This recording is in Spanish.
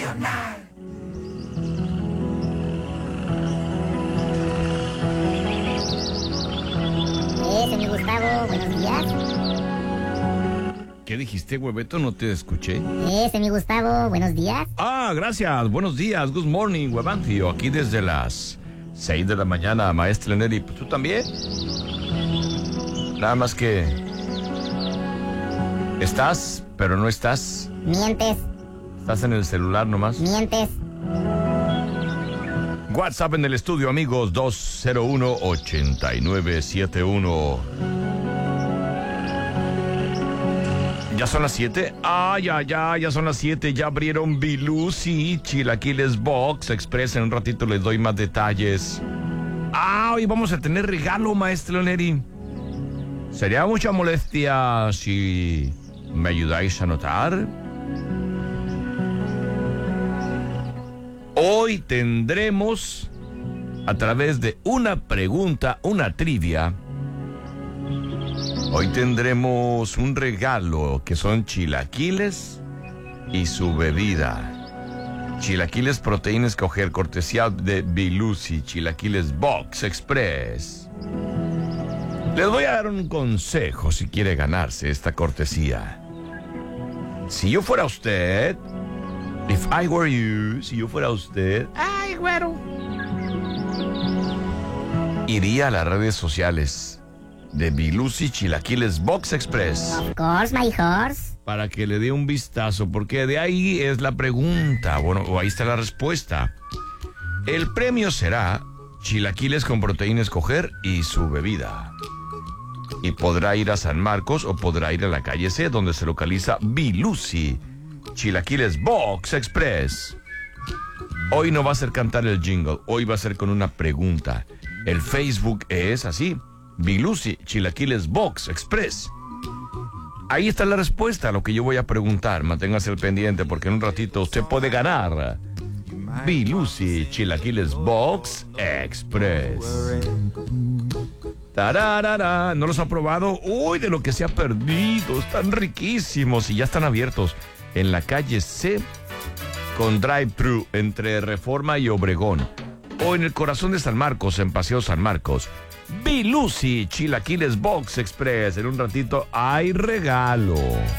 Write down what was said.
Nacional. Señor Gustavo, buenos días. ¿Qué dijiste, hueveto? No te escuché. Señor Gustavo, buenos días. Ah, gracias. Buenos días. Good morning, huevancio. Aquí desde las 6 de la mañana, maestra Neri. ¿Tú también? Nada más que... Estás, pero no estás. Mientes, Estás en el celular nomás. mientes. WhatsApp en el estudio, amigos, 201-8971. ¿Ya son las 7? Ya son las 7. Ya abrieron Bilusi, Chilaquiles Box Express. En un ratito les doy más detalles. Hoy vamos a tener regalo, maestro Neri. Sería mucha molestia si me ayudáis a anotar. Hoy tendremos, a través de una pregunta, una trivia, hoy tendremos un regalo que son chilaquiles y su bebida. Chilaquiles proteína escoger, cortesía de Bilusi, Chilaquiles Box Express. Les voy a dar un consejo si quiere ganarse esta cortesía. Si yo fuera usted, if I were you, si yo fuera usted, Ay, güero. iría a las redes sociales de Bilusi Chilaquiles Box Express Of course, my horse. para que le dé un vistazo, porque de ahí es la pregunta, bueno, o ahí está la respuesta. El premio será chilaquiles con proteína escoger y su bebida. Y podrá ir a San Marcos o podrá ir a la calle C, donde se localiza Bilusi Chilaquiles Box Express. Hoy no va a ser cantar el jingle, hoy va a ser con una pregunta. El Facebook es así, Bilusi Chilaquiles Box Express. Ahí está la respuesta a lo que yo voy a preguntar. Manténgase al pendiente porque en un ratito usted puede ganar Bilusi Chilaquiles Box Express. Tararara. ¿No los ha probado? Uy, de lo que se ha perdido. Están riquísimos y ya están abiertos en la calle C con drive-thru entre Reforma y Obregón, o en el corazón de San Marcos, en Paseo San Marcos. Bilusi Chilaquiles Box Express. En un ratito hay regalo.